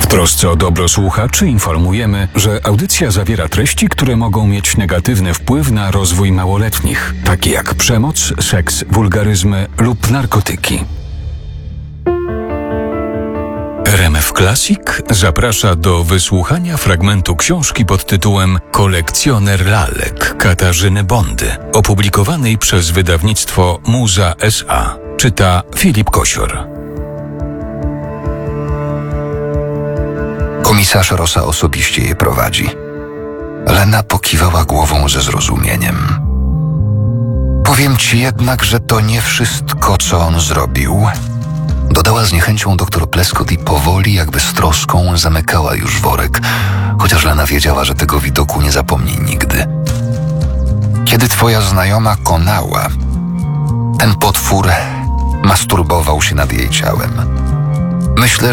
trosce o dobro słuchaczy informujemy, że audycja zawiera treści, które mogą mieć negatywny wpływ na rozwój małoletnich, takie jak przemoc, seks, wulgaryzmy lub narkotyki. RMF Classic zaprasza do wysłuchania fragmentu książki pod tytułem Kolekcjoner lalek Katarzyny Bondy, opublikowanej przez wydawnictwo Muza S.A. Czyta Filip Kosior. Komisarz Rosa osobiście je prowadzi. Lena pokiwała głową ze zrozumieniem. Powiem ci jednak, że to nie wszystko, co on zrobił. Dodała z niechęcią doktor Pleskot i powoli, jakby z troską, zamykała już worek, chociaż Lena wiedziała, że tego widoku nie zapomni nigdy. Kiedy twoja znajoma konała, ten potwór masturbował się nad jej ciałem. Myślę,